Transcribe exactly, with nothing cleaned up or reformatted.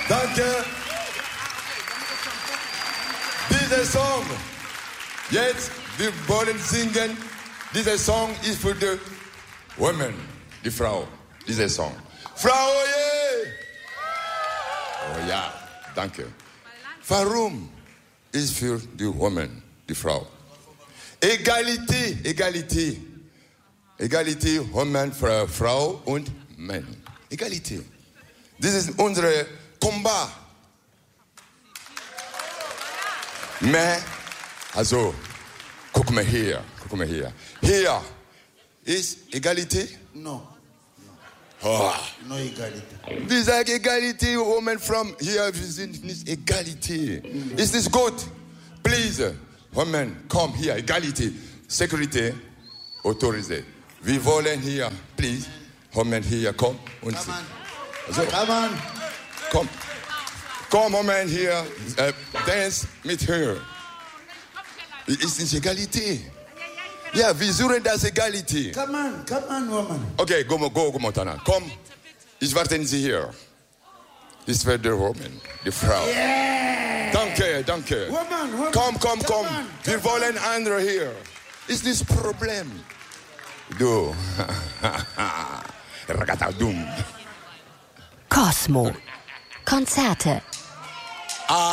Danke. Dieser Song, jetzt, wir wollen singen. Dieser Song ist für die Women, die Frau. Dieser Song. Frau, oje! Oh ja, danke. Warum ist für die Women, die Frau? Egalité, Egalité. Egalité, Women, Frau und Mann. Egalité. Das ist unser Combat. Mais, also, guck mal hier, guck mal hier. Hier ist Egalité? No. Oh. No Egalité. Wir sagen Egalité, Women from hier, wir sind nicht Egalité. Mm. Ist das gut? Please, Women, komm hier, Egalité. Security, autorisé. Wir wollen hier, please, Women hier, komm. Und Come on. also, Come on. komm. Komm, Moment hier, äh, dance mit her. Ist nicht Egalité. Ja, wir suchen das Egalité. Come on, come on, woman. Okay, go, go, go, Montana. Komm, ich warte Sie hier. Das wird die Woman, die Frau. Yeah. Danke, danke. Woman, woman. Komm, komm, Come komm. on, Wir wollen andere hier. Ist das Problem? Du. Ragagadum. Cosmo. Konzerte.